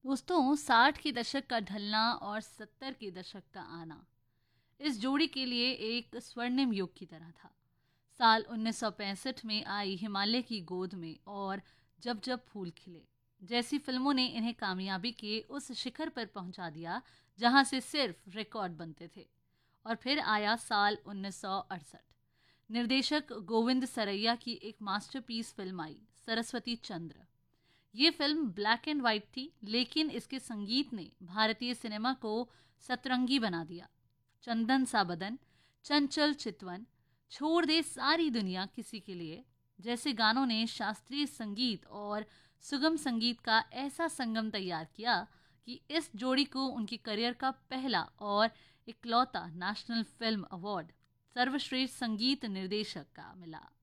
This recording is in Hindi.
दोस्तों, 60 के दशक का ढलना और 70 के दशक का आना इस जोड़ी के लिए एक स्वर्णिम युग की तरह था। साल 1965 में आई हिमालय की गोद में और जब जब फूल खिले जैसी फिल्मों ने इन्हें कामयाबी के उस शिखर पर पहुंचा दिया जहां से सिर्फ रिकॉर्ड बनते थे। और फिर आया साल 1968। निर्देशक गोविंद सरैया की एक मास्टरपीस फिल्म आई, सरस्वती चंद्र। ये फिल्म ब्लैक एंड वाइट थी, लेकिन इसके संगीत ने भारतीय सिनेमा को सतरंगी बना दिया। चंदन सा बदन, चंचल चितवन, छोड़ दे सारी दुनिया किसी के लिए जैसे गानों ने शास्त्रीय संगीत और सुगम संगीत का ऐसा संगम तैयार किया कि इस जोड़ी को उनकी करियर का पहला और इकलौता नेशनल फिल्म अवार्ड सर्वश्रेष्ठ संगीत निर्देशक का मिला।